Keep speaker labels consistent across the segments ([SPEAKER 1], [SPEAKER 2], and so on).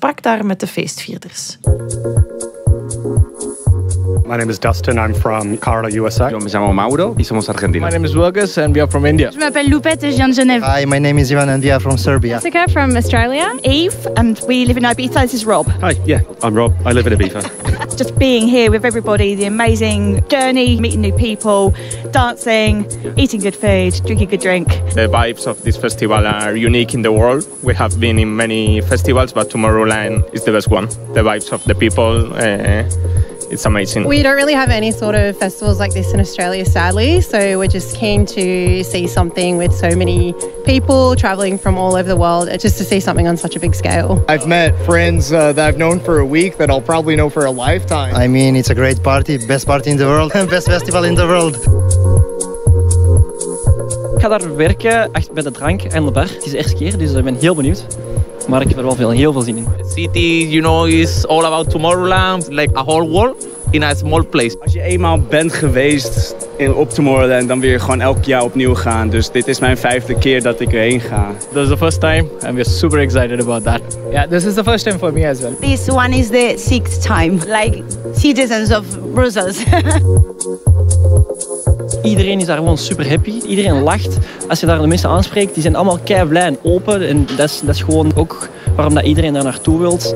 [SPEAKER 1] sprak daar met de feestvierders.
[SPEAKER 2] My name is Dustin. I'm from Carla, USA.
[SPEAKER 3] Yo me llamo Mauro y somos argentinos.
[SPEAKER 4] My name is Wilgus and we are from India.
[SPEAKER 5] Je m'appelle Loupette et je viens de Genève.
[SPEAKER 6] Hi, my name is Ivan and we are from Serbia.
[SPEAKER 7] Jessica from Australia.
[SPEAKER 5] Eve and we live in Ibiza. This is Rob.
[SPEAKER 8] Hi, yeah, I'm Rob. I live in Ibiza.
[SPEAKER 5] Just being here with everybody, the amazing journey, meeting new people, dancing, eating good food, drinking good drink.
[SPEAKER 9] The vibes of this festival are unique in the world. We have been in many festivals, but Tomorrowland is the best one. The vibes of the people, it's amazing.
[SPEAKER 7] We don't really have any sort of festivals like this in Australia, sadly. So we're just keen to see something with so many people traveling from all over the world, just to see something on such a big scale.
[SPEAKER 4] I've met friends that I've known for a week that I'll probably know for a lifetime.
[SPEAKER 6] I mean, it's a great party, best party in the world, best festival in the world.
[SPEAKER 10] Ik ga daar werken, echt bij de drank en de bar. Het is de eerste keer, dus ik ben heel benieuwd. Maar ik heb er wel heel veel zin in.
[SPEAKER 3] The city, is all about Tomorrowland, like a whole world in a small place.
[SPEAKER 11] Als je eenmaal bent geweest op Tomorrowland, dan wil je gewoon elk jaar opnieuw gaan. Dus dit is mijn 5e keer dat ik erheen ga.
[SPEAKER 4] This is the first time and we're super excited about that. Yeah, this is the first time for me as well.
[SPEAKER 5] This one is the 6th time, like citizens of Brussels.
[SPEAKER 10] Iedereen is daar gewoon super happy. Iedereen lacht. Als je daar de mensen aanspreekt, die zijn allemaal kei blij en open. En dat is gewoon ook waarom dat iedereen daar naartoe wilt.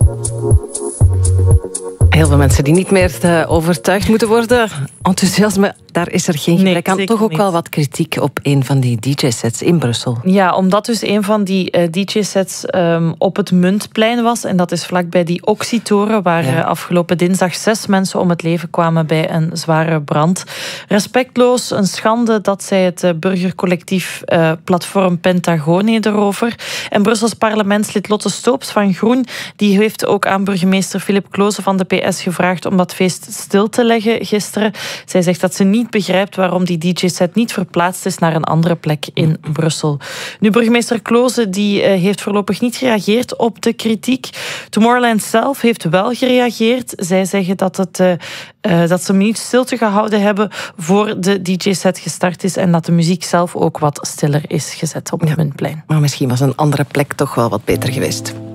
[SPEAKER 1] Heel veel mensen die niet meer overtuigd moeten worden. Enthousiasme, daar is er geen gebrek aan. Toch ook wel wat kritiek op een van die DJ-sets in Brussel. Ja, omdat dus een van die DJ-sets op het Muntplein was. En dat is vlakbij die Oxytoren, waar afgelopen dinsdag 6 mensen om het leven kwamen bij een zware brand. Respectloos, een schande, dat zei het burgercollectief Platform Pentagone erover. En Brussels parlementslid Lotte Stoops van Groen, die heeft ook aan burgemeester Philip Kloze van de PS gevraagd om dat feest stil te leggen gisteren. Zij zegt dat ze niet begrijpt waarom die DJ-set niet verplaatst is naar een andere plek in Brussel. Nu, burgemeester Kloze die heeft voorlopig niet gereageerd op de kritiek. Tomorrowland zelf heeft wel gereageerd. Zij zeggen dat ze een minuut stilte gehouden hebben voor de DJ-set gestart is en dat de muziek zelf ook wat stiller is gezet op het Muntplein. Maar misschien was een andere plek toch wel wat beter geweest.